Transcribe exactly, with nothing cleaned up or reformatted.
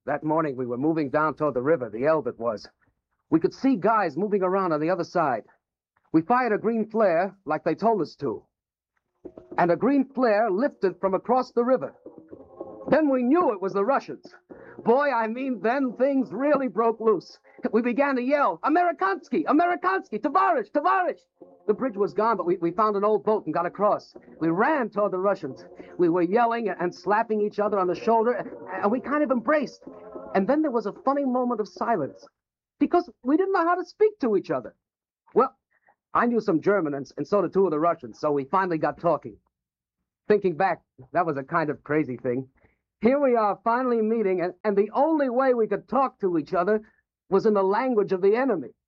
That morning we were moving down toward the river, the Elbe it was. We could see guys moving around on the other side. We fired a green flare like they told us to. And a green flare lifted from across the river. Then we knew it was the Russians. Boy, I mean, then things really broke loose. We began to yell, Amerikansky, Amerikansky, Tavarish, Tavarish. The bridge was gone, but we, we found an old boat and got across. We ran toward the Russians. We were yelling and slapping each other on the shoulder, and we kind of embraced. And then there was a funny moment of silence, because we didn't know how to speak to each other. Well, I knew some German, and, and so did two of the Russians, so we finally got talking. Thinking back, that was a kind of crazy thing. Here we are finally meeting, and, and the only way we could talk to each other was in the language of the enemy.